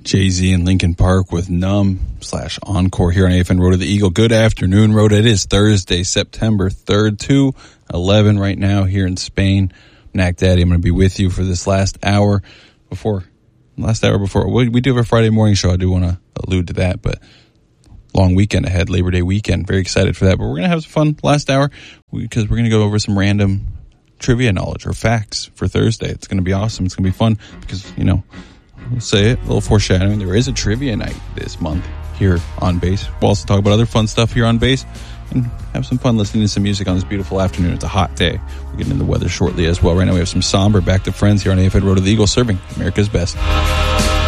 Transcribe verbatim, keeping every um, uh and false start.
Jay-Z and Linkin Park with Numb slash Encore here on A F N Road to the Eagle. Good afternoon, Road. It is Thursday, September third, two eleven right now here in Spain. Knack Daddy, I'm going to be with you for this last hour before, last hour before. We, we do have a Friday morning show. I do want to allude to that, but long weekend ahead, Labor Day weekend. Very excited for that. But we're going to have some fun last hour because we're going to go over some random trivia knowledge or facts for Thursday. It's going to be awesome. It's going to be fun because, you know, we'll say it, a little foreshadowing. There is a trivia night this month here on Base. We'll also talk about other fun stuff here on Base and have some fun listening to some music on this beautiful afternoon. It's a hot day. We're getting into the weather shortly as well. Right now we have some somber Back to Friends here on A F N Road to the Eagle, serving America's best.